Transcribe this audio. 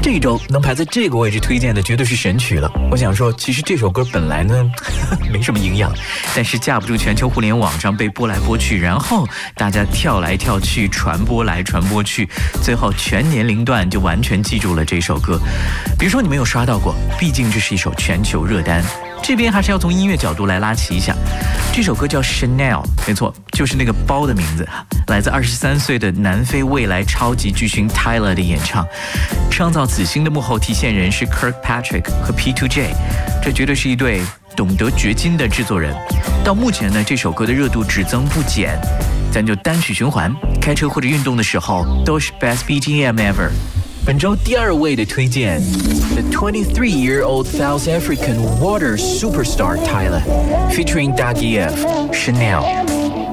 这一周能排在这个位置推荐的绝对是神曲了。我想说，其实这首歌本来呢没什么营养，但是架不住全球互联网上被播来播去，然后大家跳来跳去，传播来传播去，最后全年龄段就完全记住了这首歌。比如说你没有刷到过，毕竟这是一首全球热单。这边还是要从音乐角度来拉齐一下，这首歌叫 Chanel， 没错，就是那个包的名字，来自23岁的南非未来超级巨星 Tyler 的演唱。创造此星的幕后提线人是 Kirkpatrick 和 P2J， 这绝对是一对懂得掘金的制作人。到目前呢，这首歌的热度只增不减，咱就单曲循环，开车或者运动的时候都是 Best BGM ever。本周第2位的推荐 The 23-year-old South African water superstar Tyler featuring Dagiev Chanel。